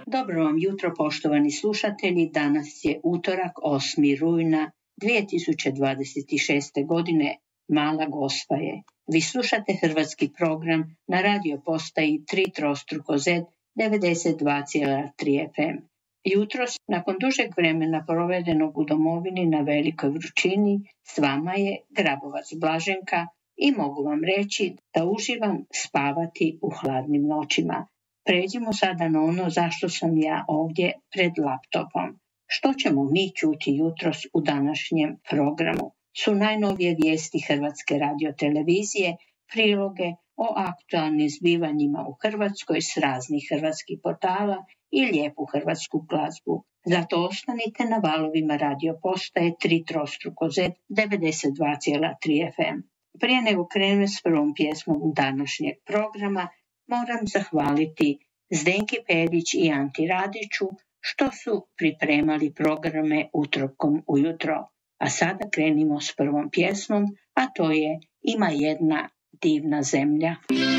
Dobro vam jutro, poštovani slušatelji. Danas je utorak, 8. rujna 2026. godine. Mala Gospa je. Vi slušate hrvatski program na radio postaji 3 92,3 FM. Jutros, nakon dužeg vremena provedenog u domovini na velikoj vrućini, s vama je Grabovac Blaženka i mogu vam reći da uživam spavati u hladnim noćima. Pređimo sada na ono zašto sam ja ovdje pred laptopom. Što ćemo mi čuti jutros u današnjem programu? Su najnovije vijesti Hrvatske radiotelevizije, priloge o aktualnim zbivanjima u Hrvatskoj s raznih hrvatskih portala i lijepu hrvatsku glazbu. Zato ostanite na valovima radio postaje 3 92,3 FM. Prije nego krenem s prvom pjesmom današnjeg programa, moram zahvaliti Zdenki Perić i Anti Radiću što su pripremali programe utorkom ujutro. A sada krenimo s prvom pjesmom, a to je Ima jedna divna zemlja.